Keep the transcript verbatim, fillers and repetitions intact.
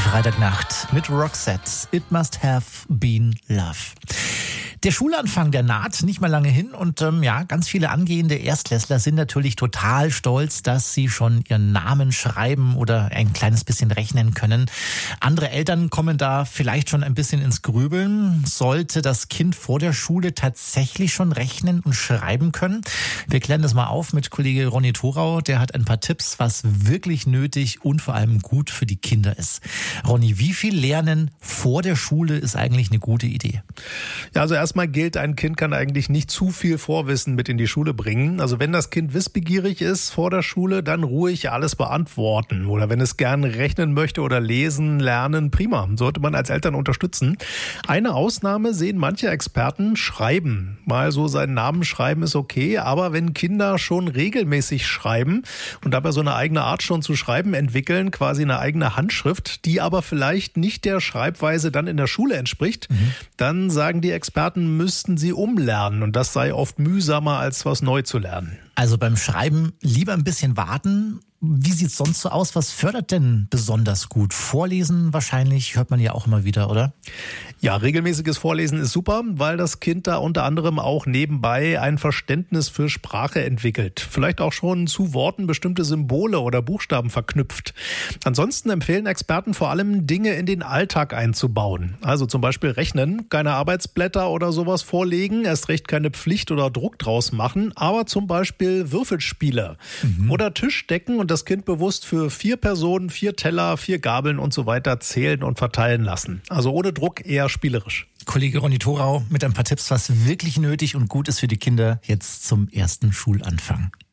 Freitagnacht mit Roxette. It must have been love. Der Schulanfang, der naht nicht mehr lange hin und ähm, ja, ganz viele angehende Erstklässler sind natürlich total stolz, dass sie schon ihren Namen schreiben oder ein kleines bisschen rechnen können. Andere Eltern kommen da vielleicht schon ein bisschen ins Grübeln. Sollte das Kind vor der Schule tatsächlich schon rechnen und schreiben können? Wir klären das mal auf mit Kollege Ronny Thorau. Der hat ein paar Tipps, was wirklich nötig und vor allem gut für die Kinder ist. Ronny, wie viel Lernen vor der Schule ist eigentlich eine gute Idee? Ja, also erstmal gilt, ein Kind kann eigentlich nicht zu viel Vorwissen mit in die Schule bringen. Also wenn das Kind wissbegierig ist vor der Schule, dann ruhig alles beantworten. Oder wenn es gern rechnen möchte oder lesen, lernen, prima. Sollte man als Eltern unterstützen. Eine Ausnahme sehen manche Experten: Schreiben. Mal so seinen Namen schreiben ist okay, aber wenn Kinder schon regelmäßig schreiben und dabei so eine eigene Art schon zu schreiben entwickeln, quasi eine eigene Handschrift, die aber vielleicht nicht der Schreibweise dann in der Schule entspricht, mhm. dann sagen die Experten, müssten sie umlernen und das sei oft mühsamer, als was neu zu lernen. Also beim Schreiben lieber ein bisschen warten. Wie sieht's sonst so aus? Was fördert denn besonders gut? Vorlesen wahrscheinlich, hört man ja auch immer wieder, oder? Ja, regelmäßiges Vorlesen ist super, weil das Kind da unter anderem auch nebenbei ein Verständnis für Sprache entwickelt. Vielleicht auch schon zu Worten bestimmte Symbole oder Buchstaben verknüpft. Ansonsten empfehlen Experten vor allem, Dinge in den Alltag einzubauen. Also zum Beispiel rechnen, keine Arbeitsblätter oder sowas vorlegen, erst recht keine Pflicht oder Druck draus machen, aber zum Beispiel Würfelspiele mhm. oder Tischdecken und das Kind bewusst für vier Personen, vier Teller, vier Gabeln und so weiter zählen und verteilen lassen. Also ohne Druck, eher spielerisch. Kollege Ronny Thorau mit ein paar Tipps, was wirklich nötig und gut ist für die Kinder jetzt zum ersten Schulanfang.